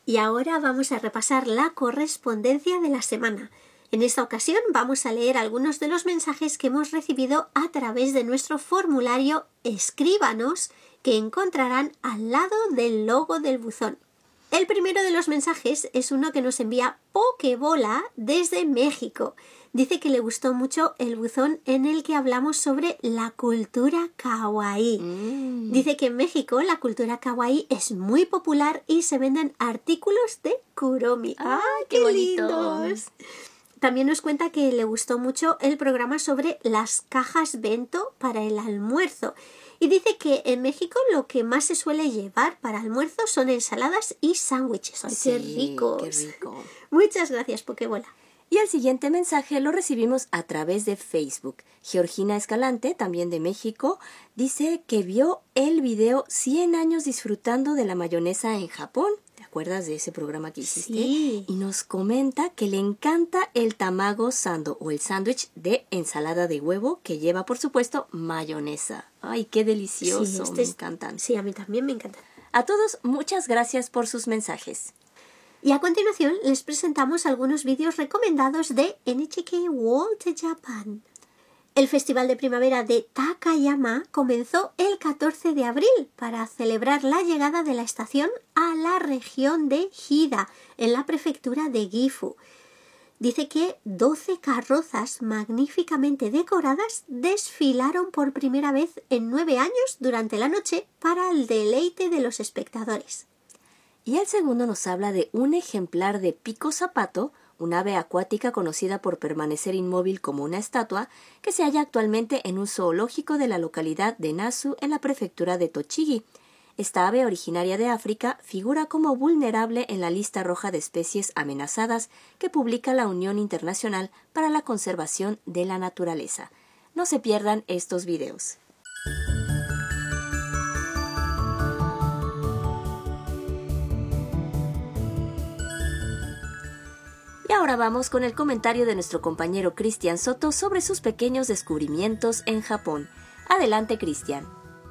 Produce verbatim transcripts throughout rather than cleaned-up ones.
Y ahora vamos a repasar la correspondencia de la semana. En esta ocasión vamos a leer algunos de los mensajes que hemos recibido a través de nuestro formulario Escríbanos, que encontrarán al lado del logo del buzón. El primero de los mensajes es uno que nos envía Pokebola desde México. Dice que le gustó mucho el buzón en el que hablamos sobre la cultura kawaii. Mm. Dice que en México la cultura kawaii es muy popular y se venden artículos de Kuromi. ¡Ah, qué, qué bonito! Lindos! También nos cuenta que le gustó mucho el programa sobre las cajas bento para el almuerzo. Y dice que en México lo que más se suele llevar para almuerzo son ensaladas y sándwiches. ¡Ay, sí, qué ricos! ¡Qué rico! Muchas gracias, Pokebola. Y el siguiente mensaje lo recibimos a través de Facebook. Georgina Escalante, también de México, dice que vio el video cien años disfrutando de la mayonesa en Japón. ¿Te acuerdas de ese programa que hiciste? Sí. Y nos comenta que le encanta el tamago sando o el sándwich de ensalada de huevo que lleva, por supuesto, mayonesa. ¡Ay, qué delicioso! Sí, este me es... encantan. Sí, a mí también me encantan. A todos, muchas gracias por sus mensajes. Y a continuación les presentamos algunos vídeos recomendados de N H K World Japan. El Festival de Primavera de Takayama comenzó el catorce de abril para celebrar la llegada de la estación a la región de Hida, en la prefectura de Gifu. Dice que doce carrozas magníficamente decoradas desfilaron por primera vez en nueve años durante la noche para el deleite de los espectadores. Y el segundo nos habla de un ejemplar de pico zapato, un ave acuática conocida por permanecer inmóvil como una estatua, que se halla actualmente en un zoológico de la localidad de Nasu en la prefectura de Tochigi. Esta ave, originaria de África, figura como vulnerable en la lista roja de especies amenazadas que publica la Unión Internacional para la Conservación de la Naturaleza. No se pierdan estos videos. Y ahora vamos con el comentario de nuestro compañero Cristian Soto sobre sus pequeños descubrimientos en Japón. Adelante, Cristian.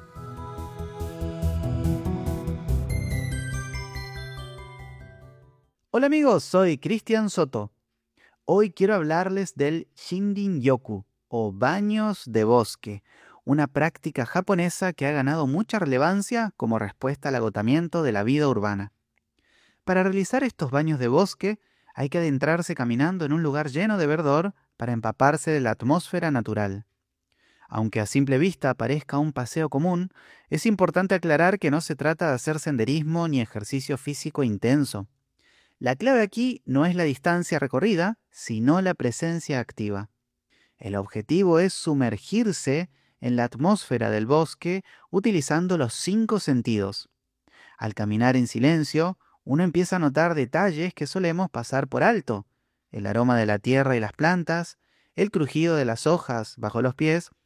Hola amigos, soy Cristian Soto. Hoy quiero hablarles del Shinrin-yoku, o baños de bosque, una práctica japonesa que ha ganado mucha relevancia como respuesta al agotamiento de la vida urbana. Para realizar estos baños de bosque, hay que adentrarse caminando en un lugar lleno de verdor para empaparse de la atmósfera natural. Aunque a simple vista parezca un paseo común, es importante aclarar que no se trata de hacer senderismo ni ejercicio físico intenso. La clave aquí no es la distancia recorrida, sino la presencia activa. El objetivo es sumergirse en la atmósfera del bosque utilizando los cinco sentidos. Al caminar en silencio, uno empieza a notar detalles que solemos pasar por alto: el aroma de la tierra y las plantas, el crujido de las hojas bajo los pies